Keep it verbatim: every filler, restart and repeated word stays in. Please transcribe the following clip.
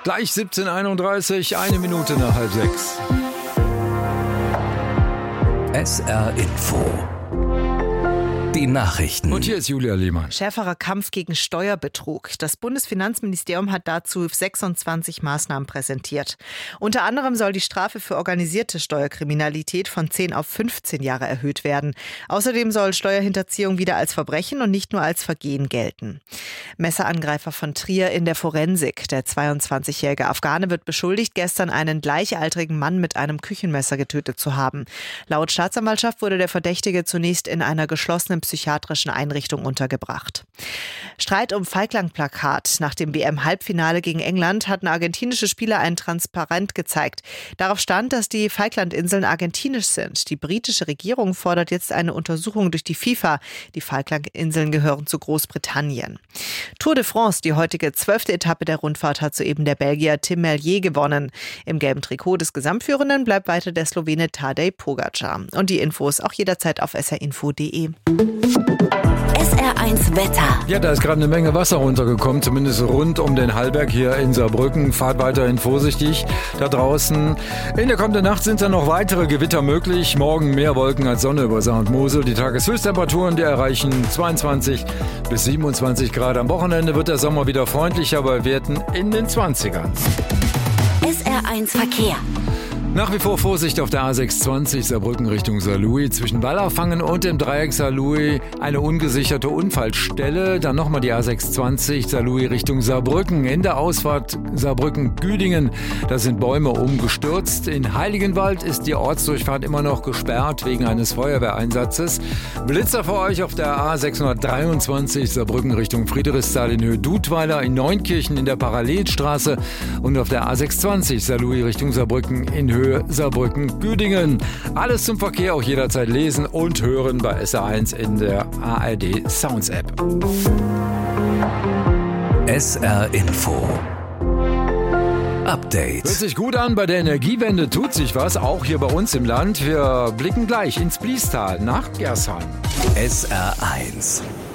Gleich siebzehn Uhr einunddreißig, eine Minute nach halb sechs. S R Info. Die Nachrichten. Und hier ist Julia Lehmann. Schärferer Kampf gegen Steuerbetrug. Das Bundesfinanzministerium hat dazu sechsundzwanzig Maßnahmen präsentiert. Unter anderem soll die Strafe für organisierte Steuerkriminalität von zehn auf fünfzehn Jahre erhöht werden. Außerdem soll Steuerhinterziehung wieder als Verbrechen und nicht nur als Vergehen gelten. Messerangreifer von Trier in der Forensik. Der zweiundzwanzigjährige Afghane wird beschuldigt, gestern einen gleichaltrigen Mann mit einem Küchenmesser getötet zu haben. Laut Staatsanwaltschaft wurde der Verdächtige zunächst in einer geschlossenen psychiatrischen Einrichtung untergebracht. Streit um Falkland-Plakat. Nach dem W M-Halbfinale gegen England hatten argentinische Spieler ein Transparent gezeigt. Darauf stand, dass die Falklandinseln argentinisch sind. Die britische Regierung fordert jetzt eine Untersuchung durch die FIFA. Die Falklandinseln gehören zu Großbritannien. Tour de France, die heutige zwölfte Etappe der Rundfahrt, hat soeben der Belgier Tim Merlier gewonnen. Im gelben Trikot des Gesamtführenden bleibt weiter der Slowene Tadej Pogacar. Und die Infos auch jederzeit auf s r info punkt d e. S R eins Wetter. Ja, da ist gerade eine Menge Wasser runtergekommen, zumindest rund um den Hallberg hier in Saarbrücken. Fahrt weiterhin vorsichtig da draußen. In der kommenden Nacht sind dann noch weitere Gewitter möglich. Morgen mehr Wolken als Sonne über Saar und Mosel. Die Tageshöchsttemperaturen, die erreichen zweiundzwanzig bis siebenundzwanzig Grad. Am Wochenende wird der Sommer wieder freundlicher bei Werten in den zwanzigern. S R eins Verkehr. Nach wie vor Vorsicht auf der A sechshundertzwanzig Saarbrücken Richtung Saarlouis. Zwischen Wallerfangen und dem Dreieck Saarlouis eine ungesicherte Unfallstelle. Dann nochmal die A sechshundertzwanzig Saarlouis Richtung Saarbrücken. In der Ausfahrt Saarbrücken-Güdingen, da sind Bäume umgestürzt. In Heiligenwald ist die Ortsdurchfahrt immer noch gesperrt wegen eines Feuerwehreinsatzes. Blitzer für euch auf der A sechshundertdreiundzwanzig Saarbrücken Richtung Friedrichsthal in Höhe Dudweiler, in Neunkirchen in der Parallelstraße und auf der A sechshundertzwanzig Saarlouis Richtung Saarbrücken in Höhe Saarbrücken-Güdingen. Alles zum Verkehr auch jederzeit lesen und hören bei S R eins in der A R D Sounds App. S R Info. Update. Hört sich gut an, bei der Energiewende tut sich was, auch hier bei uns im Land. Wir blicken gleich ins Bliestal nach Gersheim. S R eins.